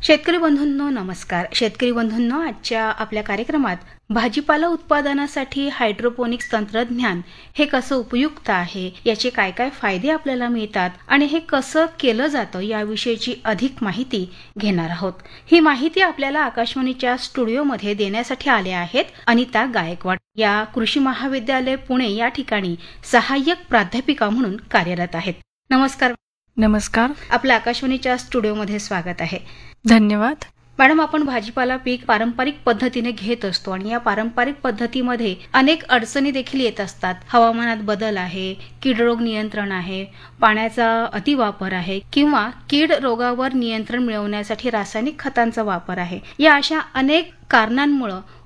शेतकरी बंधूंनो नमस्कार. शेतकरी बंधूंनो, आजच्या आपल्या कार्यक्रमात भाजीपाला उत्पादनासाठी हायड्रोपोनिक्स तंत्रज्ञान हे कसं उपयुक्त आहे, याचे काय काय फायदे आपल्याला मिळतात आणि हे कसं केलं जातं याविषयीची अधिक माहिती घेणार आहोत. ही माहिती आपल्याला आकाशवाणीच्या स्टुडिओमध्ये देण्यासाठी आले आहेत अनिता गायकवाड. या कृषी महाविद्यालय पुणे या ठिकाणी सहाय्यक प्राध्यापिका म्हणून कार्यरत आहेत. नमस्कार. नमस्कार. आपल्या आकाशवाणीच्या स्टुडिओमध्ये स्वागत आहे. धन्यवाद. मॅडम, आपण भाजीपाला पीक पारंपरिक पद्धतीने घेत असतो आणि या पारंपरिक पद्धतीमध्ये अनेक अडचणी देखील येत असतात. हवामानात बदल आहे, कीड रोग नियंत्रण आहे, पाण्याचा अतिवापर आहे किंवा कीड रोगावर नियंत्रण मिळवण्यासाठी रासायनिक खतांचा वापर आहे. या अशा अनेक कारणांमुळे